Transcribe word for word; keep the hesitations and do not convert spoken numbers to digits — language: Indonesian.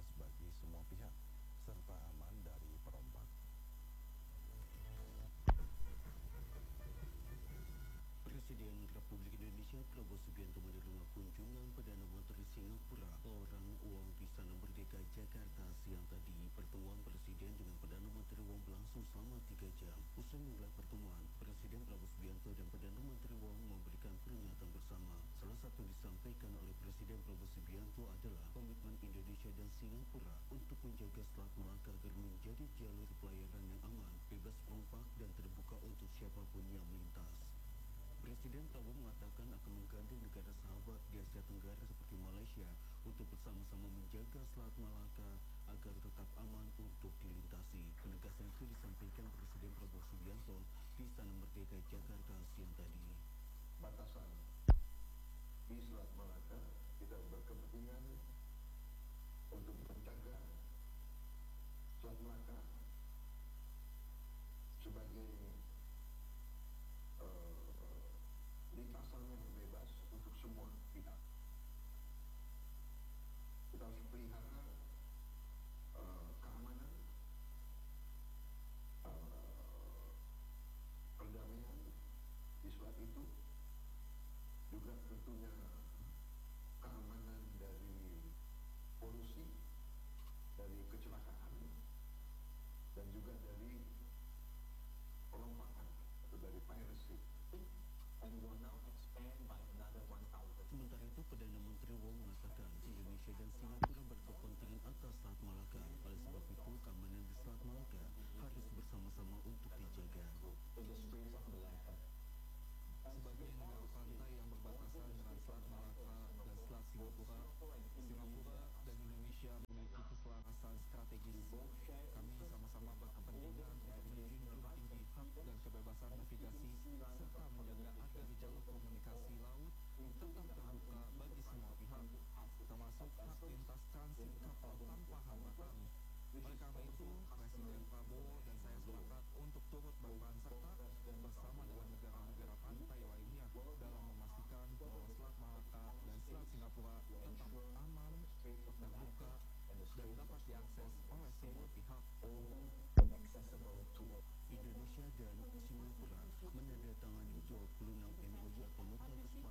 bebas bagi semua pihak, serta aman dari perompak. Presiden Republik Indonesia Prabowo Subianto menerima kunjungan Perdana Menteri Singapura Orang Wong di Istana Merdeka Jakarta siang tadi. Pertemuan Presiden dengan Perdana Menteri Wong berlangsung selama tiga jam. Usai memulai pertemuan, Presiden Prabowo Subianto dan Perdana Menteri Wong memberikan pernyataan bersama. Salah satu yang disampaikan oleh Presiden Prabowo Subianto adalah komitmen Indonesia dan Singapura untuk menjaga Selat Melaka agar menjadi jalur pelayaran yang aman, bebas perompak dan terbuka untuk siapapun yang melintas. Presiden Prabowo mengatakan akan menggandeng negara sahabat di Asia Tenggara seperti Malaysia untuk bersama-sama menjaga Selat Malaka agar tetap aman untuk dilintasi. Penegasan itu disampaikan Presiden Prabowo Subianto di Istana Merdeka Jakarta siang tadi. Batasan di Selat Malaka kita berkepentingan untuk menjaga Selat Malaka sebagai lintasan yang bebas untuk semua pihak. Kita harus pelihara uh, keamanan, uh, perdamaian di selat itu, juga tentunya keamanan dari polusi, dari kecelakaan, dan juga dari perompakan atau dari piracy. And will now expand by another one thousand. Sementara itu, Perdana Menteri Wong mengatakan Indonesia dan Singapura berkepentingan atas Selat Malaka. Oleh sebab itu, keamanan di Selat Malaka harus bersama-sama untuk dijaga. Sebagai negara pantai yang berbatasan dengan Selat Malaka dan Selat Singapura, Singapura dan Indonesia memiliki keselarasan strategis. Kami sama-sama berkepentingan untuk menjunjung tinggi hak dan kebebasan navigasi serta menjaga agar jalur komunikasi laut tetap terbuka bagi semua pihak, termasuk hak lintas transit kapal tanpa hambatan. Oleh karena itu, Presiden Prabowo dan saya sepakat untuk turut berperan serta bersama dengan negara-negara pantai lainnya dalam memastikan bahwa Selat Malaka dan Selat Singapura tetap aman, terbuka, dan dapat diakses oleh semua pihak. Indonesia dan Singapura menandatangani dua puluh enam M O U atau nota kesepakatan